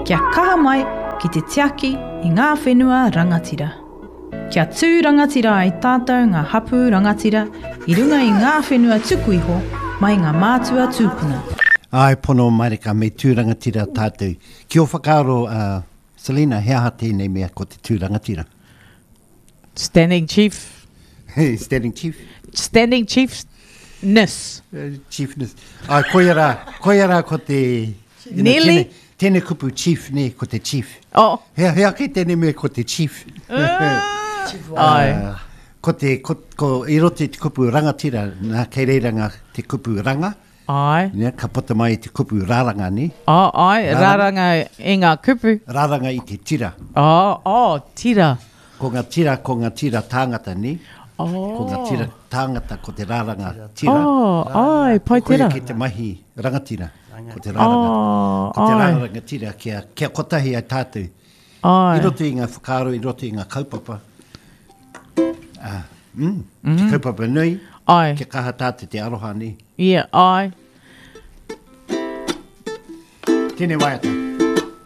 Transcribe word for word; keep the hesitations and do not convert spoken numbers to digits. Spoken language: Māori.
Kia kaha mai ki te tiaki i ngā whenua rangatira. Kia tū rangatira ai tātou ngā hapu rangatira i runga i ngā whenua tuku iho mai ngā mātua tūpuna. Ai pono marika me tū rangatira tātou. Kia o whakaaro, uh, Selina, hea ha tēnei mea ko te tū rangatira. Standing chief. Standing chief. Standing chiefness. Uh, chiefness. Ai, koia rā, koia rā ko te... Nearly. Tēne, tēne kupu chief ne, ko te chief. Oh. Hea, hea ke tēne mea ko te chief. Ai. Uh, ko te, ko, ko, i rote te kupu rangatira, nā kei reiranga te kupu ranga. Ai. Nea, ka pota mai te kupu rāranga ni. Oh, ai, rāranga i ngā kupu. Rāranga i te tira. Oh, oh, tira. Ko ngā tira, ko ngā tira tāngata ni. Oh. Ko ngā tira tāngata, ko te rāranga tira. Oh, ai, pai tira. Koia ki te mahi rangatira, ko te rāranga. Oh, ko te ai. rāranga tira, kia, kia kotahi ai tātou. Ai. I roto i ngā whakaaro, i roto i ngā kaupapa. Uh, mm, mm-hmm. Te kaupapa nui, Ai. kia kaha tātou te aroha ni. Yeah, ai. Tēnei waiata.